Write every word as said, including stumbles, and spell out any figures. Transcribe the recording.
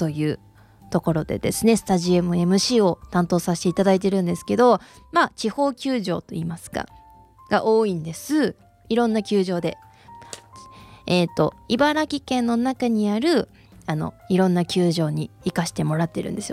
というところでですね、スタジアム エムシー を担当させていただいてるんですけど、まあ地方球場といいますかが多いんです。いろんな球場で、えっと茨城県の中にあるあのいろんな球場に行かしてもらってるんですよ。